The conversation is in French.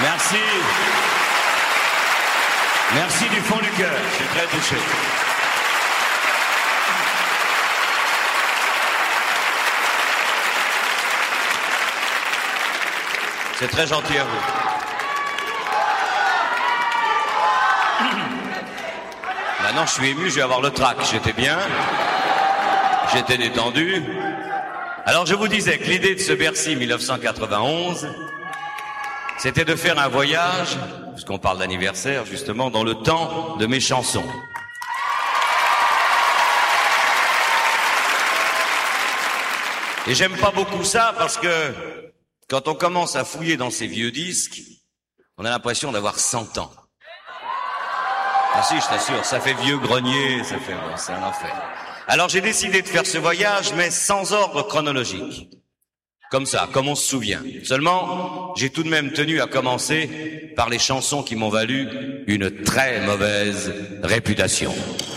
Merci. Merci du fond du cœur, je suis très touché. C'est très gentil à vous. Maintenant, je suis ému, je vais avoir le trac. J'étais bien, j'étais détendu. Alors, je vous disais que l'idée de ce Bercy 1991, c'était de faire un voyage, puisqu'on parle d'anniversaire, justement, dans le temps de mes chansons. Et j'aime pas beaucoup ça parce que quand on commence à fouiller dans ces vieux disques, on a l'impression d'avoir 100 ans. Ah si, je t'assure, ça fait vieux grenier, c'est un enfer. Alors j'ai décidé de faire ce voyage, mais sans ordre chronologique. Comme ça, comme on se souvient. Seulement, j'ai tout de même tenu à commencer par les chansons qui m'ont valu une très mauvaise réputation.